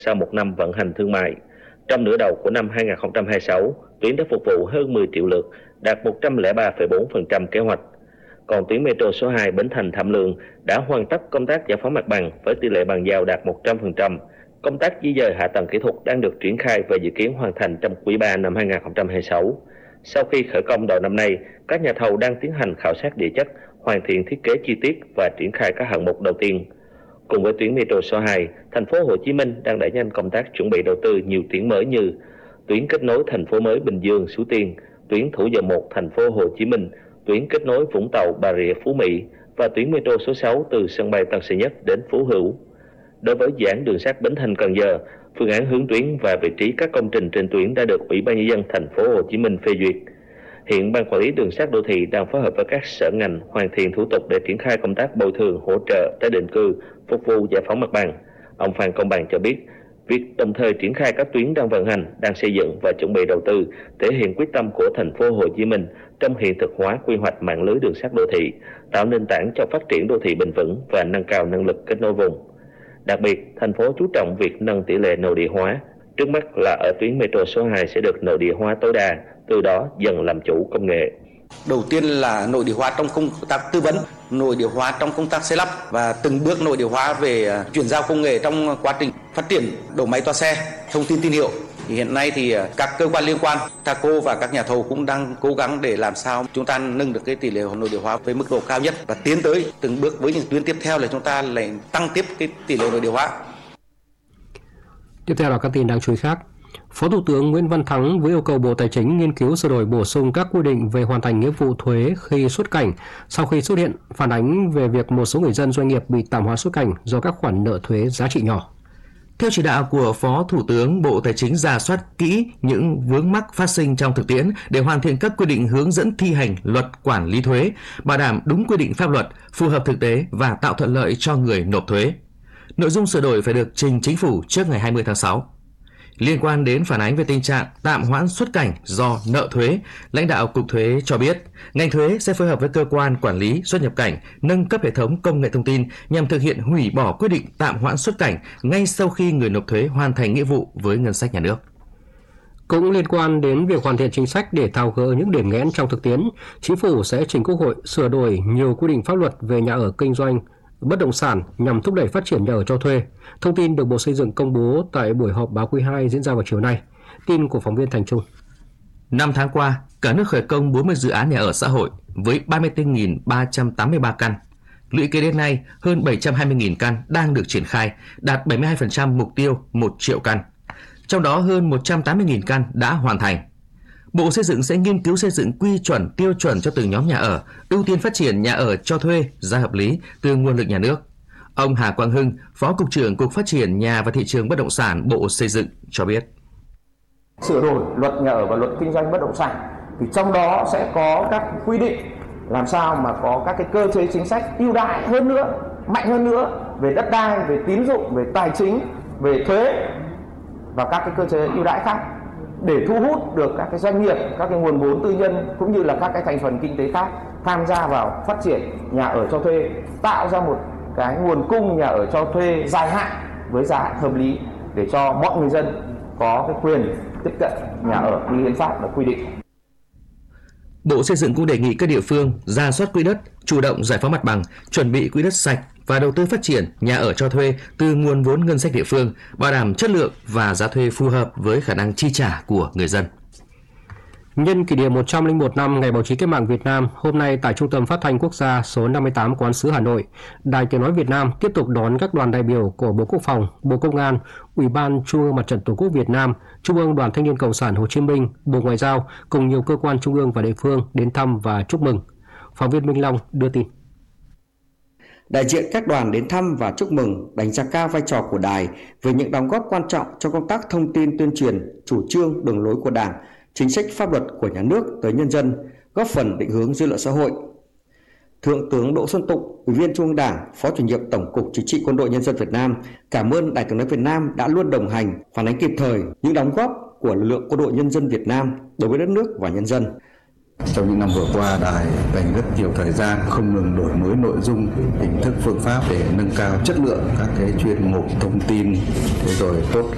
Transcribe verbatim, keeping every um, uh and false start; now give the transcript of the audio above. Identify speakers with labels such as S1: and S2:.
S1: sau một năm vận hành thương mại. Trong nửa đầu của năm hai nghìn không trăm hai mươi sáu, tuyến đã phục vụ hơn mười triệu lượt, đạt một trăm lẻ ba phẩy bốn phần trăm kế hoạch. Còn tuyến metro số hai Bến Thành - Tham Lương đã hoàn tất công tác giải phóng mặt bằng với tỷ lệ bàn giao đạt một trăm phần trăm. Công tác di dời hạ tầng kỹ thuật đang được triển khai và dự kiến hoàn thành trong quý ba năm hai nghìn không trăm hai mươi sáu. Sau khi khởi công đầu năm nay, các nhà thầu đang tiến hành khảo sát địa chất, hoàn thiện thiết kế chi tiết và triển khai các hạng mục đầu tiên. Cùng với tuyến metro số hai, thành phố Hồ Chí Minh đang đẩy nhanh công tác chuẩn bị đầu tư nhiều tuyến mới như tuyến kết nối thành phố mới Bình Dương - Suối Tiên, tuyến Thủ Dầu Một thành phố Hồ Chí Minh, tuyến kết nối Vũng Tàu - Bà Rịa - Phú Mỹ và tuyến metro số sáu từ sân bay Tân Sơn Nhất đến Phú Hữu. Đối với dự án đường sắt Bến Thành - Cần Giờ, phương án hướng tuyến và vị trí các công trình trên tuyến đã được Ủy ban nhân dân thành phố Hồ Chí Minh phê duyệt. Hiện Ban Quản lý Đường sắt Đô thị đang phối hợp với các sở ngành hoàn thiện thủ tục để triển khai công tác bồi thường hỗ trợ tái định cư, phục vụ giải phóng mặt bằng. Ông Phan Công Bằng cho biết, việc đồng thời triển khai các tuyến đang vận hành, đang xây dựng và chuẩn bị đầu tư thể hiện quyết tâm của thành phố Hồ Chí Minh trong hiện thực hóa quy hoạch mạng lưới đường sắt đô thị, tạo nền tảng cho phát triển đô thị bền vững và nâng cao năng lực kết nối vùng. Đặc biệt, thành phố chú trọng việc nâng tỷ lệ nội địa hóa. Trước mắt là ở tuyến metro số hai sẽ được nội địa hóa tối đa, từ đó dần làm chủ công nghệ.
S2: Đầu tiên là nội địa hóa trong công tác tư vấn, nội địa hóa trong công tác xây lắp và từng bước nội địa hóa về chuyển giao công nghệ trong quá trình phát triển đầu máy toa xe, thông tin tín hiệu. Thì hiện nay thì các cơ quan liên quan, THACO và các nhà thầu cũng đang cố gắng để làm sao chúng ta nâng được cái tỷ lệ nội địa hóa với mức độ cao nhất và tiến tới từng bước với những tuyến tiếp theo là chúng ta lại tăng tiếp cái tỷ lệ nội địa hóa.
S3: Tiếp theo là các tin đáng chú ý khác. Phó Thủ tướng Nguyễn Văn Thắng với yêu cầu Bộ Tài chính nghiên cứu sửa đổi bổ sung các quy định về hoàn thành nghĩa vụ thuế khi xuất cảnh sau khi xuất hiện phản ánh về việc một số người dân doanh nghiệp bị tạm hoãn xuất cảnh do các khoản nợ thuế giá trị nhỏ.
S4: Theo chỉ đạo của Phó Thủ tướng, Bộ Tài chính rà soát kỹ những vướng mắc phát sinh trong thực tiễn để hoàn thiện các quy định hướng dẫn thi hành luật quản lý thuế, bảo đảm đúng quy định pháp luật, phù hợp thực tế và tạo thuận lợi cho người nộp thuế. Nội dung sửa đổi phải được trình Chính phủ trước ngày hai mươi tháng sáu. Liên quan đến phản ánh về tình trạng tạm hoãn xuất cảnh do nợ thuế, lãnh đạo Cục Thuế cho biết, ngành thuế sẽ phối hợp với cơ quan quản lý xuất nhập cảnh nâng cấp hệ thống công nghệ thông tin nhằm thực hiện hủy bỏ quyết định tạm hoãn xuất cảnh ngay sau khi người nộp thuế hoàn thành nghĩa vụ với ngân sách nhà nước.
S3: Cũng liên quan đến việc hoàn thiện chính sách để tháo gỡ những điểm nghẽn trong thực tiễn, Chính phủ sẽ trình Quốc hội sửa đổi nhiều quy định pháp luật về nhà ở kinh doanh, bất động sản nhằm thúc đẩy phát triển nhà ở cho thuê. Thông tin được Bộ Xây dựng công bố tại buổi họp báo quý hai diễn ra vào chiều nay. Tin của phóng viên Thành Trung.
S4: Năm tháng qua, cả nước khởi công bốn mươi dự án nhà ở xã hội với ba mươi tư nghìn ba trăm tám mươi ba căn. Lũy kế đến nay, hơn bảy trăm hai mươi nghìn căn đang được triển khai, đạt bảy mươi hai phần trăm mục tiêu một triệu căn. Trong đó hơn một trăm tám mươi nghìn căn đã hoàn thành. Bộ Xây dựng sẽ nghiên cứu xây dựng quy chuẩn tiêu chuẩn cho từng nhóm nhà ở, ưu tiên phát triển nhà ở cho thuê giá hợp lý từ nguồn lực nhà nước. Ông Hà Quang Hưng, Phó Cục trưởng Cục Phát triển Nhà và Thị trường Bất động sản Bộ Xây dựng cho biết.
S5: Sửa đổi luật nhà ở và luật kinh doanh bất động sản thì trong đó sẽ có các quy định làm sao mà có các cái cơ chế chính sách ưu đãi hơn nữa, mạnh hơn nữa về đất đai, về tín dụng, về tài chính, về thuế và các cái cơ chế ưu đãi khác để thu hút được các cái doanh nghiệp, các cái nguồn vốn tư nhân cũng như là các cái thành phần kinh tế khác tham gia vào phát triển nhà ở cho thuê, tạo ra một cái nguồn cung nhà ở cho thuê dài hạn với giá hợp lý để cho mọi người dân có cái quyền tiếp cận nhà ở như hiến pháp đã quy định.
S4: Bộ Xây dựng cũng đề nghị các địa phương rà soát quỹ đất, chủ động giải phóng mặt bằng, chuẩn bị quỹ đất sạch và đầu tư phát triển nhà ở cho thuê từ nguồn vốn ngân sách địa phương, bảo đảm chất lượng và giá thuê phù hợp với khả năng chi trả của người dân.
S3: Nhân kỷ niệm một trăm lẻ một năm Ngày Báo chí Cách mạng Việt Nam, hôm nay tại Trung tâm Phát thanh Quốc gia số năm mươi tám Quán sứ Hà Nội, Đài Tiếng nói Việt Nam tiếp tục đón các đoàn đại biểu của Bộ Quốc phòng, Bộ Công an, Ủy ban Trung ương Mặt trận Tổ quốc Việt Nam, Trung ương Đoàn Thanh niên Cộng sản Hồ Chí Minh, Bộ Ngoại giao cùng nhiều cơ quan trung ương và địa phương đến thăm và chúc mừng. Phóng viên Minh Long đưa tin.
S6: Đại diện các đoàn đến thăm và chúc mừng, đánh giá cao vai trò của đài về những đóng góp quan trọng trong công tác thông tin tuyên truyền, chủ trương, đường lối của Đảng, chính sách pháp luật của nhà nước tới nhân dân, góp phần định hướng dư luận xã hội. Thượng tướng Đỗ Xuân Tụng, Ủy viên Trung ương Đảng, Phó Chủ nhiệm Tổng cục Chính trị Quân đội Nhân dân Việt Nam, cảm ơn Đài Tiếng nói Việt Nam đã luôn đồng hành, phản ánh kịp thời những đóng góp của lực lượng Quân đội Nhân dân Việt Nam đối với đất nước và nhân dân.
S7: Trong những năm vừa qua, đài dành rất nhiều thời gian không ngừng đổi mới nội dung, hình thức, phương pháp để nâng cao chất lượng các cái chuyên mục thông tin, rồi tốt